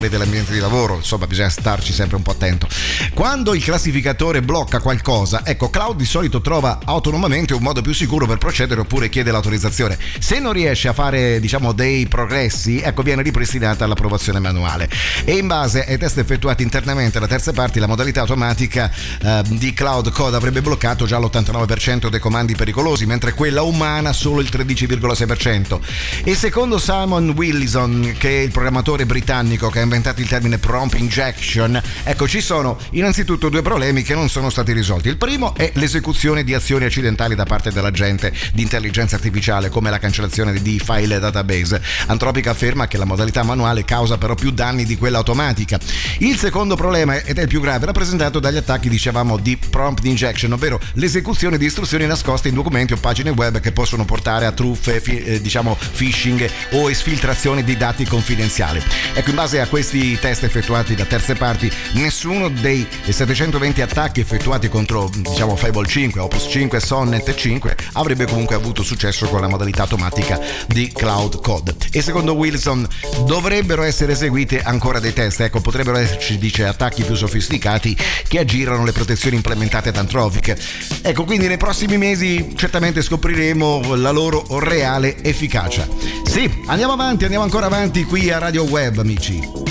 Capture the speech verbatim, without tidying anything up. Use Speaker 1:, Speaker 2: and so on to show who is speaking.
Speaker 1: dell'ambiente di lavoro, insomma bisogna starci sempre un po' attento. Quando il classificatore blocca qualcosa, ecco, Cloud di solito trova autonomamente un modo più sicuro per procedere oppure chiede l'autorizzazione. Se non riesce a fare, diciamo, dei progressi, ecco, viene ripristinata l'approvazione manuale e in base ai test effettuati internamente da terze parti la modalità automatica eh, di Cloud Code avrebbe bloccato già l'ottantanove per cento dei comandi pericolosi, mentre quella umana solo il tredici virgola sei per cento. E secondo Simon Willison, che è il programmatore britannico che ha inventato il termine prompt injection, ecco, ci sono innanzitutto due problemi che non sono stati risolti. Il primo è l'esecuzione di azioni accidentali da parte dell'agente di intelligenza artificiale, come la cancellazione di file database. Anthropic afferma che la modalità manuale causa però più danni di quella automatica. Il secondo problema, ed è il più grave, rappresentato dagli attacchi, dicevamo, di prompt injection, ovvero l'esecuzione di istruzioni nascoste in documenti o pagine web che possono portare a truffe, fi, eh, diciamo phishing o esfiltrazione di dati confidenziali. Ecco, in base a questi test effettuati da terze parti, nessuno dei settecentoventi attacchi effettuati contro, diciamo, Fable cinque, Opus cinque, Sonnet cinque avrebbe comunque avuto successo con la modalità automatica di Cloud Code. E secondo Wilson dovrebbero essere eseguiti ancora dei test, ecco, potrebbero esserci, dice, attacchi più sofisticati che aggirano le protezioni implementate da Anthropic. Ecco, quindi nei prossimi mesi certamente scopriremo la loro reale efficacia. Sì, andiamo avanti, andiamo ancora avanti qui a Radio Web, amici.